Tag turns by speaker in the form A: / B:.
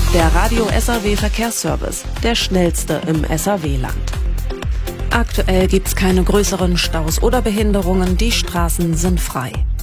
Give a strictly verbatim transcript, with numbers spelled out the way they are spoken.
A: Der Radio S R W Verkehrsservice, der schnellste im S R W-Land. Aktuell gibt's keine größeren Staus oder Behinderungen, die Straßen sind frei.